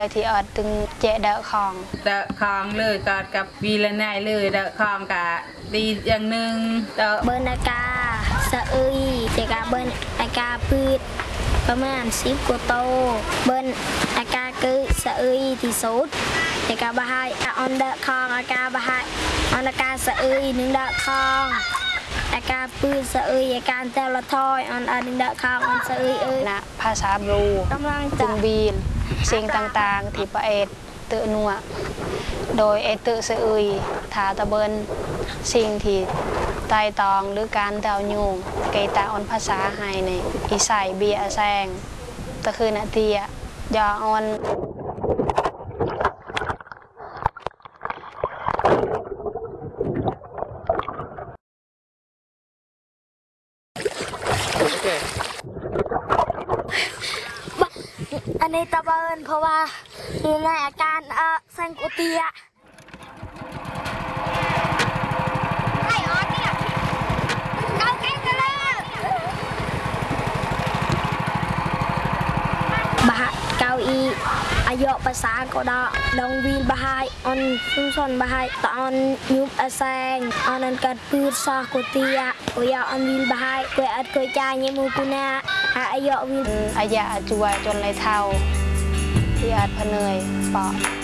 ที่อดตึงเจเดาของเลยกอดกับวีละนายเลยเดาของกะดีอย่างหนึ่งเบิร์นอากาสะอึยเจกาเบิร์นอากาพืชประมาณ10 กว่าโตเบิร์นอากาคือสะอึยที่สุดเจกาบะไฮออนเดาคองอากาบะไฮออนอากาสะอึย1 เดาคองอากาพืชสะอึยอาการเตลทอยออน1 เดาคองออนสะอึยนะภาษาบรูกำลังจึจะงบีนสิ่งต่างๆที่ประเอตเตอนัวโดยเอตเตอเสอุยถาตะเบินสิ่งที่ไต่ตองหรือการเดายุงเกตาออนภาษาไฮในอีใส่เบียแซงตะคือนาเตียยอออนอันนี้ตะเบินเพราะว่าอยู่ในอาการแซงกุเตียไอออนเนี่ยเก้าแก้กันเลยบะเก้าอีอายุภาษาก็ได้ลองวีนบะไฮออนซุ่มซนบะไฮตอนยุบแซงออนนั้นกัดพืชซากุเตียก็อยากออนวีนบะไฮก็อัดก็จ่ายเงี้ยมูกุนาอายุวีนอายาจวยจนไรเท่าที่อาจพเนยปอ